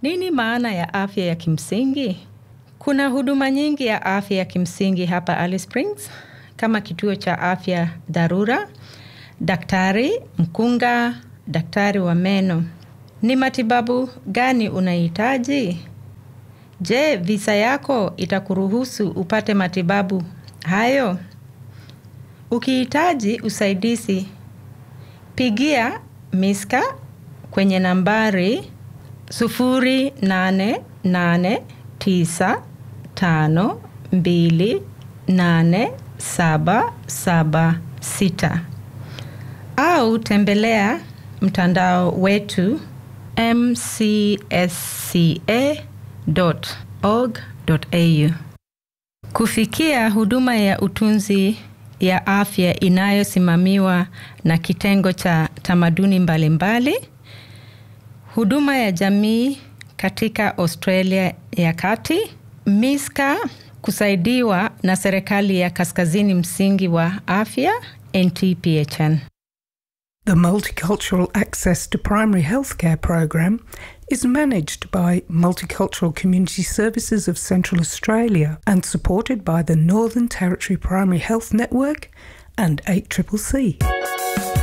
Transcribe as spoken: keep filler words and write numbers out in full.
Nini maana ya afya ya kimsingi? Kuna huduma nyingi ya afya ya kimsingi hapa Alice Springs, kama kituo cha afya dharura, daktari, mkunga, daktari wa meno. Ni matibabu gani unahitaji? Je, visa yako itakuruhusu upate matibabu hayo? Ukihitaji usaidizi, pigia Miska kwenye nambari sufuri nane nane tisa tano mbili nane saba saba sita au tembelea mtandao wetu m c s c a dot org dot a u. Kufikia huduma ya utunzi ya afya inayosimamiwa na kitengo cha tamaduni mbalimbali, huduma ya jamii katika Australia ya Kati, Miska kusaidiwa na serikali ya Kaskazini Msingi wa Afya N T P H N. The Multicultural Access to Primary Healthcare program is managed by Multicultural Community Services of Central Australia and supported by the Northern Territory Primary Health Network and eight C C C.